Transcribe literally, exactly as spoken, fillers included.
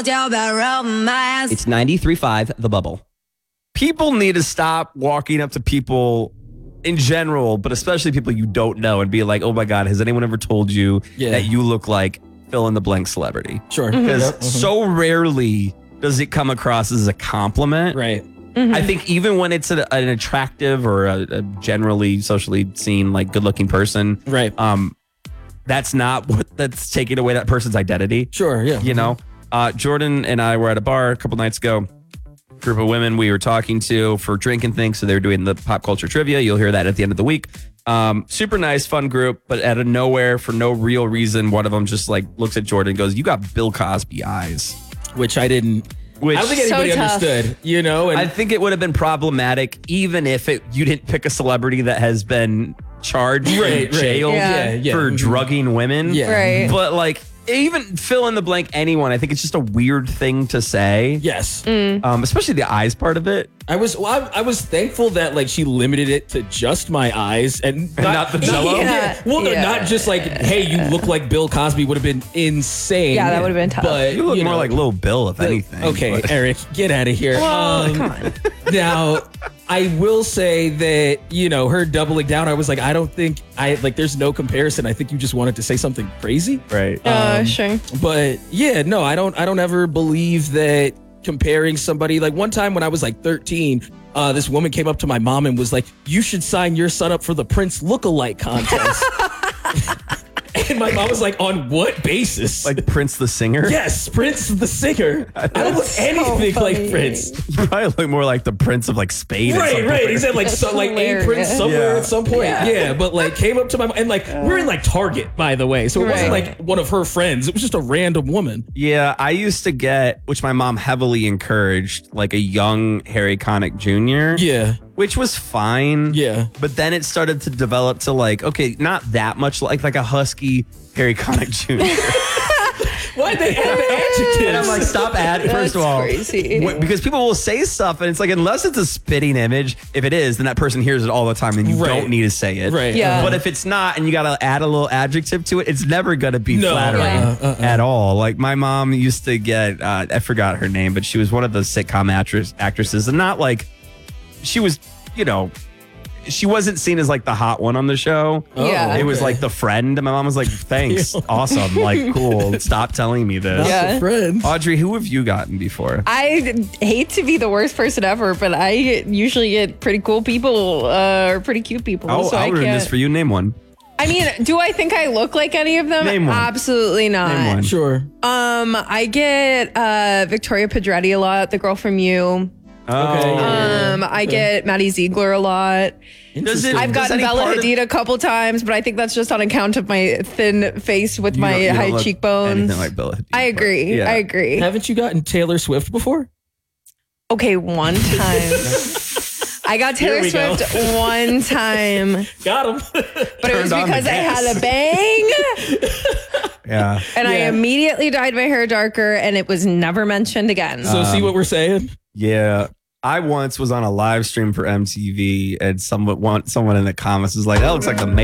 It's ninety-three point five The Bubble. People need to stop walking up to people in general, but especially people you don't know, and be like, oh my God, has anyone ever told you Yeah. that you look like fill in the blank celebrity? Sure. Because Yep. Mhm. so rarely does it come across as a compliment. Right. I think even when it's a, an attractive or a, a generally socially seen, like good looking person, Right. um, that's not what that's taking away that person's identity. Sure. Yeah. You know, uh, Jordan and I were at a bar a couple nights ago. Group of women we were talking to for drinking things. So they're doing the pop culture trivia. You'll hear that at the end of the week. Um, super nice, fun group, but out of nowhere, for no real reason, one of them just like looks at Jordan and goes, "You got Bill Cosby eyes," Which I didn't. which I don't think So anybody tough. understood. You know. And I think it would have been problematic even if it you didn't pick a celebrity that has been charged Right, and right. jailed Yeah. Yeah, yeah. for Mhm. drugging women. Yeah. Right. But like even fill in the blank anyone, I think it's just a weird thing to say. Yes. Um, especially the eyes part of it. I was well, I, I was thankful that like she limited it to just my eyes and not the Jell-O? Yeah. Well, no, Yeah. not just like, hey, you look like Bill Cosby would have been insane. Yeah, that would have been tough. But You look you more know, like Lil Bill, if anything. Okay, but- Eric, get out of here. Um, come on. Now, I will say that, you know, her doubling down, I was like, I don't think I like there's no comparison. I think you just wanted to say something crazy. Right. Uh, sure. But yeah, no, I don't I don't ever believe that comparing somebody. Like one time when I was like thirteen, uh, this woman came up to my mom and was like, you should sign your son up for the Prince lookalike contest. And my mom was like, on what basis? Like Prince the singer? yes, Prince the singer. I don't look anything like funny. Prince. You probably look more like the Prince of like Spain. or Right, something. right. He said like so, like a hilarious. Prince somewhere Yeah. at some point. Yeah. Yeah. but like came up to my and like we're in like Target, by the way. So it wasn't Right. like one of her friends. It was just a random woman. Yeah, I used to get, which my mom heavily encouraged, like a young Harry Connick Junior Yeah. Which was fine. Yeah. But then it started to develop to like, okay, not that much like like a husky Harry Connick Junior Why'd they add the adjectives? And I'm like, stop adding. First of That's all, crazy. wh- because people will say stuff, and it's like, unless it's a spitting image, if it is, then that person hears it all the time, and you Right. don't need to say it. Right. Yeah. But if it's not, and you got to add a little adjective to it, it's never going to be No. flattering Yeah. Uh, uh, uh. at all. Like my mom used to get, uh, I forgot her name, but she was one of the sitcom actress actresses, and not like she was, you know. She wasn't seen as like the hot one on the show. Yeah. It was okay. like the friend. And my mom was like, thanks. Awesome. Like, cool. Stop telling me this. Yeah. friends. Audrey, who have you gotten before? I hate to be the worst person ever, but I usually get pretty cool people uh, or pretty cute people. I'll, so I I'll ruin can't. this for you. Name one. I mean, do I think I look like any of them? Name one. Absolutely not. Name one. Sure. Um, I get uh, Victoria Pedretti a lot, the girl from You. Oh. Okay, yeah. Um, I get Maddie Ziegler a lot. Does it, I've does gotten any Bella part of- Hadid a couple times, but I think that's just on account of my thin face with You my don't- you don't high look cheekbones. anything like Bella Hadid, I but agree. yeah. I agree. Haven't you gotten Taylor Swift before? Okay, one time. I got Taylor we go. Swift one time, Got him. but it Turned was on the because I gas. had a bang Yeah. and I Yeah. immediately dyed my hair darker and it was never mentioned again. so see what we're saying? Yeah. I once was on a live stream for M T V, and someone, one, someone in the comments was like, that looks like the